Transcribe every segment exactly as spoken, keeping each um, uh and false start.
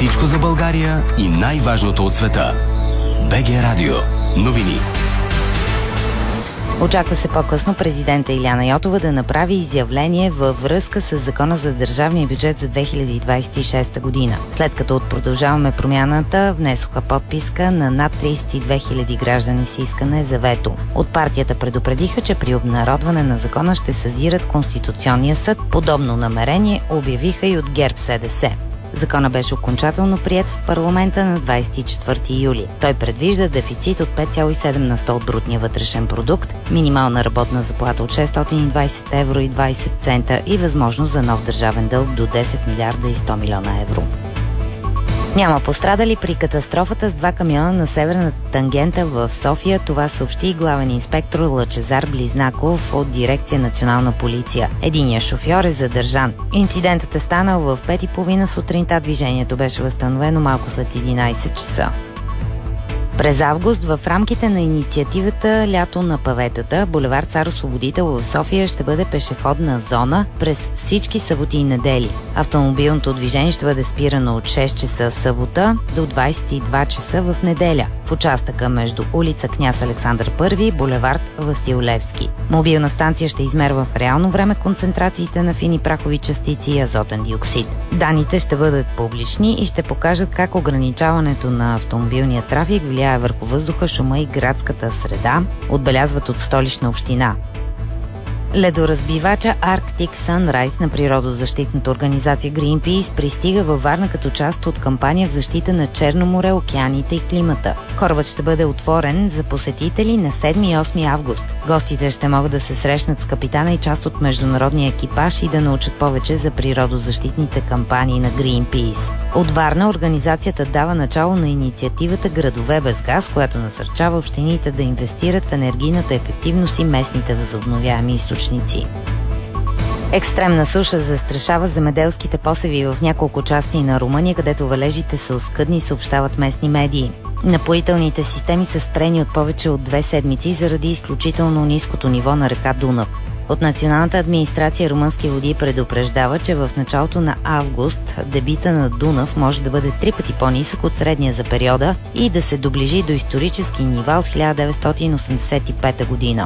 Всичко за България и най-важното от света. БГ Радио. Новини. Очаква се по-късно президента Илияна Йотова да направи изявление във връзка с Закона за държавния бюджет за две хиляди двадесет и шеста година. След като от Продължаваме промяната внесоха подписка на над тридесет и две хиляди граждани с искане за вето. От партията предупредиха, че при обнародване на закона ще съзират Конституционния съд. Подобно намерение обявиха и от ГЕРБ СДС. Закона беше окончателно приет в парламента на двадесет и четвърти юли. Той предвижда дефицит от пет цяло и седем на сто от брутния вътрешен продукт, минимална работна заплата от шестстотин и двадесет евро и двадесет цента и възможност за нов държавен дълг до десет милиарда и сто милиона евро. Няма пострадали при катастрофата с два камиона на северната тангента в София. Това съобщи главен инспектор Лъчезар Близнаков от дирекция Национална полиция. Единият шофьор е задържан. Инцидентът е станал в пет и половина сутринта. Движението беше възстановено малко след единадесет часа. През август в рамките на инициативата Лято на паветата, булевард Цар Освободител в София ще бъде пешеходна зона през всички съботи и недели. Автомобилното движение ще бъде спирано от шест часа събота до двадесет и два часа в неделя в участъка между улица Княз Александър Първи и булевард Васил Левски. Мобилна станция ще измерва в реално време концентрациите на фини прахови частици и азотен диоксид. Данните ще бъдат публични и ще покажат как ограничаването на автомобилния трафик влияе върху въздуха, шума и градската среда, отбелязват от Столична община. Ледоразбивача Arctic Sunrise на природозащитната организация Greenpeace пристига във Варна като част от кампания в защита на Черно море, океаните и климата. Корабът ще бъде отворен за посетители на седми и осми август. Гостите ще могат да се срещнат с капитана и част от международния екипаж и да научат повече за природозащитните кампании на Greenpeace. От Варна организацията дава начало на инициативата Градове без газ, която насърчава общините да инвестират в енергийната ефективност и местните възобновяеми източници. Екстремна суша застрашава земеделските посеви в няколко части на Румъния, където валежите са оскъдни, съобщават местни медии. Напоителните системи са спрени от повече от две седмици заради изключително ниското ниво на река Дунав. От Националната администрация Румънски води предупреждава, че в началото на август дебита на Дунав може да бъде три пъти по-нисък от средния за периода и да се доближи до исторически нива от хиляда деветстотин осемдесет и пета година.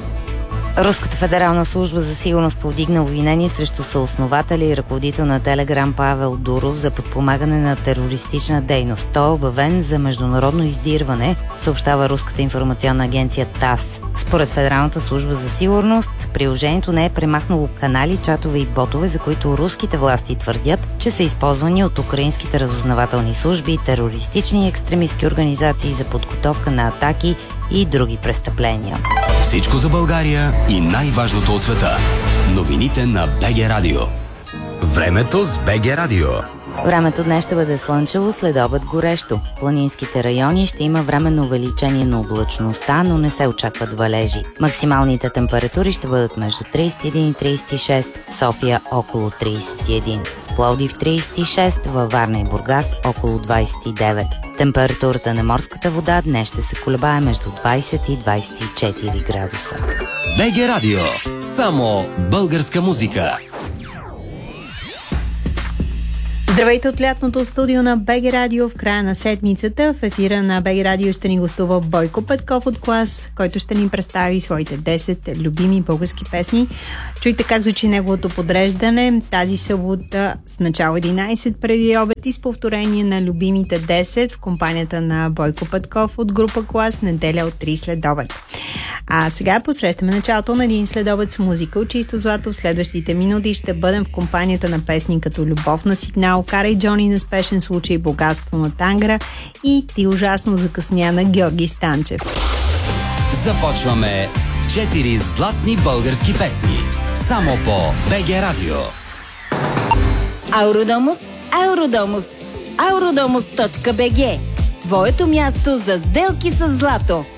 Руската федерална служба за сигурност повдигна обвинение срещу съоснователя и ръководител на Телеграм Павел Дуров за подпомагане на терористична дейност. Той е обявен за международно издирване, съобщава руската информационна агенция ТАСС. Според Федералната служба за сигурност, приложението не е премахнало канали, чатове и ботове, за които руските власти твърдят, че са използвани от украинските разузнавателни служби, терористични и екстремистски организации за подготовка на атаки и други престъпления. Всичко за България и най-важното от света. Новините на БГ Радио. Времето с БГ Радио. Времето днес ще бъде слънчево, следобед горещо. В планинските райони ще има временно увеличение на облачността, но не се очакват валежи. Максималните температури ще бъдат между тридесет и един и тридесет и шест, София около тридесет и един, в Пловдив тридесет и шест, във Варна и Бургас около двадесет и девет. Температурата на морската вода днес ще се колебае между двадесет и двадесет и четири градуса. БГ Радио. Само българска музика. Здравейте от лятното студио на БГ Радио в края на седмицата. В ефира на БГ Радио ще ни гостува Бойко Петков от Клас, който ще ни представи своите десет любими български песни. Чуйте как звучи неговото подреждане тази събота с начало единадесет преди обед и с повторение на любимите десет в компанията на Бойко Петков от група Клас, неделя от три след обед. А сега посрещаме началото на един следобед с музика от чисто злато. В следващите минути ще бъдем в компанията на песни като Любов на сигнал, Карай Джони на Спешен случай, Богатство на Тангра и Ти ужасно закъсня на Георги Станчев. Започваме с четири златни български песни. Само по БГ Радио. Ауродомус, Ауродомус, ауродомус точка би джи. Твоето място за сделки с злато.